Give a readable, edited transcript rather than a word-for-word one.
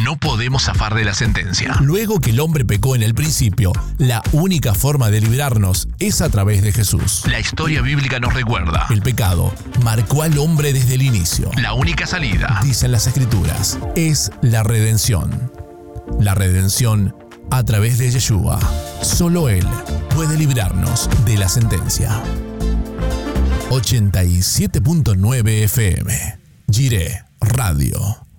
no podemos zafar de la sentencia. Luego que el hombre pecó en el principio, la única forma de librarnos es a través de Jesús. La historia bíblica nos recuerda. El pecado marcó al hombre desde el inicio. La única salida, dicen las Escrituras, es la redención. La redención a través de Yeshua. Solo Él puede librarnos de la sentencia. 87.9 FM. Jireh Radio.